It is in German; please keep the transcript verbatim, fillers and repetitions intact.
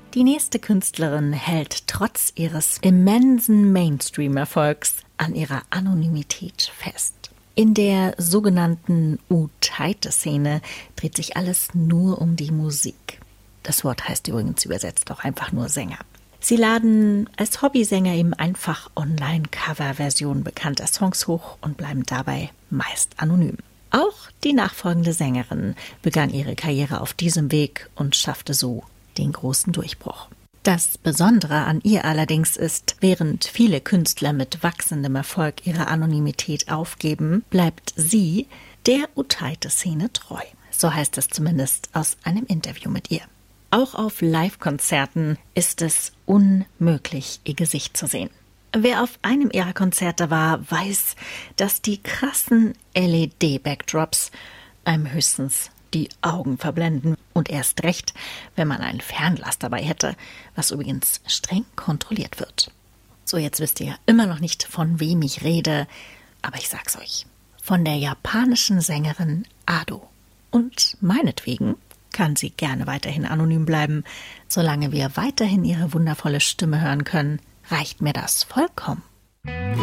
Die nächste Künstlerin hält trotz ihres immensen Mainstream-Erfolgs an ihrer Anonymität fest. In der sogenannten U-Taite-Szene dreht sich alles nur um die Musik. Das Wort heißt übrigens übersetzt auch einfach nur Sänger. Sie laden als Hobbysänger eben einfach Online-Cover-Versionen bekannter Songs hoch und bleiben dabei meist anonym. Auch die nachfolgende Sängerin begann ihre Karriere auf diesem Weg und schaffte so den großen Durchbruch. Das Besondere an ihr allerdings ist, während viele Künstler mit wachsendem Erfolg ihre Anonymität aufgeben, bleibt sie der U-Taite-Szene treu. So heißt es zumindest aus einem Interview mit ihr. Auch auf Live-Konzerten ist es unmöglich, ihr Gesicht zu sehen. Wer auf einem ihrer Konzerte war, weiß, dass die krassen L E D-Backdrops einem höchstens die Augen verblenden. Und erst recht, wenn man ein Fernglas dabei hätte, was übrigens streng kontrolliert wird. So, jetzt wisst ihr immer noch nicht, von wem ich rede, aber ich sag's euch. Von der japanischen Sängerin Ado. Und meinetwegen kann sie gerne weiterhin anonym bleiben. Solange wir weiterhin ihre wundervolle Stimme hören können, reicht mir das vollkommen.